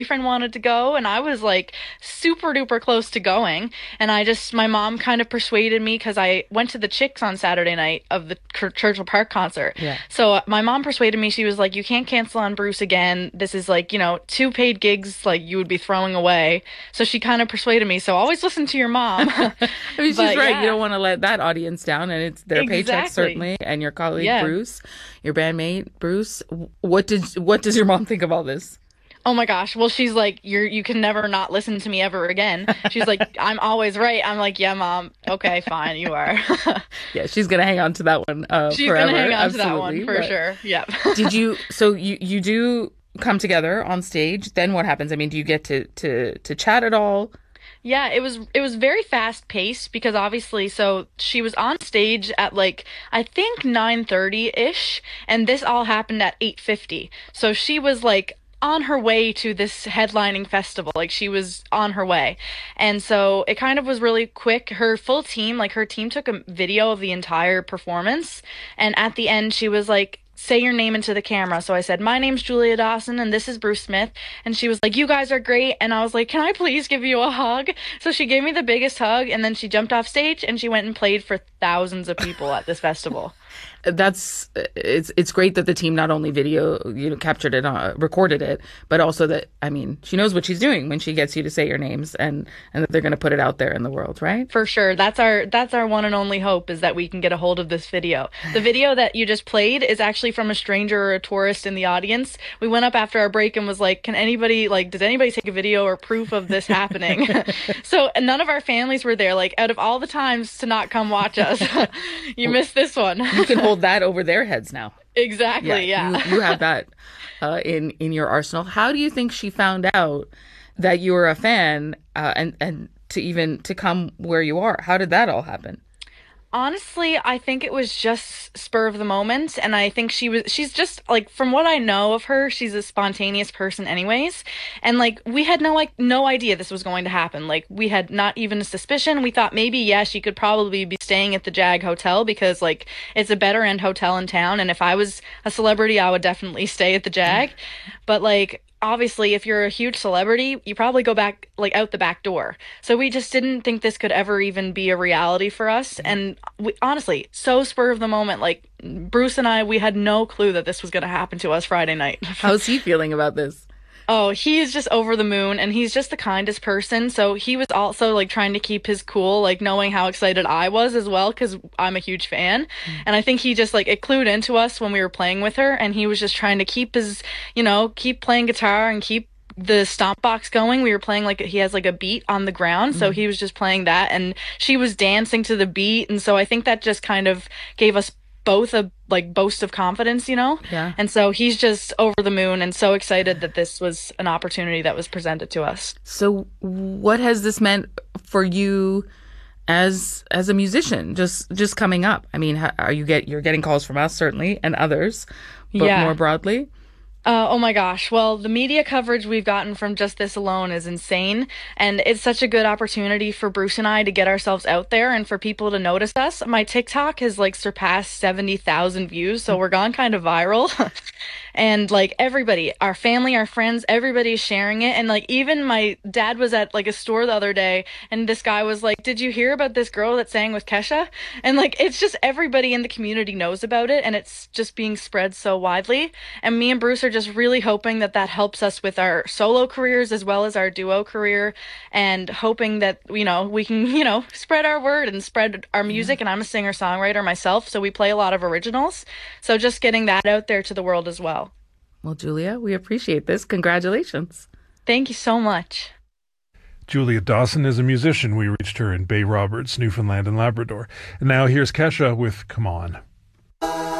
boyfriend wanted to go, and I was like super duper close to going. And my mom kind of persuaded me because I went to the Chicks on Saturday night of the Churchill Park concert. Yeah. So my mom persuaded me. She was like, you can't cancel on Bruce again. This is like, two paid gigs like you would be throwing away. So she kind of persuaded me. So always listen to your mom. I mean, she's But right. yeah. You don't want to let that audience down, and it's their paycheck Exactly. certainly, and your colleague Yeah. Bruce, your bandmate Bruce. What does your mom think of all this? Oh my gosh. Well, she's like, you can never not listen to me ever again. She's like, I'm always right. I'm like, yeah, mom. Okay, fine. You are. Yeah, she's gonna hang on to that one She's forever. gonna hang on to that Absolutely. one for But sure. Yep. Did you? So you do come together on stage. Then what happens? I mean, do you get to chat at all? Yeah, it was very fast paced because obviously so she was on stage at like I think 9:30-ish and this all happened at 8:50. So she was like on her way to this headlining festival. Like she was on her way. And so it kind of was really quick. Her full team, like her team took a video of the entire performance and at the end she was like say your name into the camera. So I said, my name's Julia Dawson and this is Bruce Smith. And she was like, you guys are great. And I was like, can I please give you a hug? So she gave me the biggest hug and then she jumped off stage and she went and played for thousands of people at this festival. It's great that the team not only captured it, recorded it, but also that, I mean, she knows what she's doing when she gets you to say your names and that they're going to put it out there in the world, right? For sure. That's our one and only hope is that we can get a hold of this video. The video that you just played is actually from a stranger or a tourist in the audience. We went up after our break and was like, does anybody take a video or proof of this happening? So none of our families were there. Like out of all the times to not come watch us, you missed this one. You can hold that over their heads now. Exactly. Yeah. You have that in your arsenal. How do you think she found out that you were a fan and to come where you are? How did that all happen? Honestly, I think it was just spur of the moment, and I think she's just, like, from what I know of her, she's a spontaneous person anyways, and, like, we had no idea this was going to happen. Like, we had not even a suspicion. We thought maybe, yeah, she could probably be staying at the Jag Hotel because, like, it's a better end hotel in town, and if I was a celebrity, I would definitely stay at the Jag, but, like, obviously, if you're a huge celebrity, you probably go back, like, out the back door. So we just didn't think this could ever even be a reality for us. And we, honestly, so spur of the moment, like, Bruce and I, we had no clue that this was going to happen to us Friday night. How's he feeling about this? Oh, he is just over the moon, and he's just the kindest person. So he was also like trying to keep his cool, like knowing how excited I was as well, because I'm a huge fan. And I think he just like it clued into us when we were playing with her, and he was just trying to keep his, keep playing guitar and keep the stomp box going. We were playing like he has like a beat on the ground, so he was just playing that, and she was dancing to the beat, and so I think that just kind of gave us both a like boast of confidence, Yeah. And so he's just over the moon and so excited that this was an opportunity that was presented to us. So what has this meant for you as a musician just coming up? I mean, you're getting calls from us certainly and others, but Yeah. more broadly? Oh my gosh. Well, the media coverage we've gotten from just this alone is insane. And it's such a good opportunity for Bruce and I to get ourselves out there and for people to notice us. My TikTok has like surpassed 70,000 views, so we're gone kind of viral. And like everybody, our family, our friends, everybody's sharing it. And like even my dad was at like a store the other day and this guy was like, did you hear about this girl that sang with Kesha? And like it's just everybody in the community knows about it and it's just being spread so widely. And me and Bruce are just really hoping that helps us with our solo careers as well as our duo career and hoping that, we can, spread our word and spread our music. And I'm a singer-songwriter myself, so we play a lot of originals. So just getting that out there to the world as well. Well, Julia, we appreciate this. Congratulations. Thank you so much. Julia Dawson is a musician. We reached her in Bay Roberts, Newfoundland and Labrador. And now here's Kesha with Come On.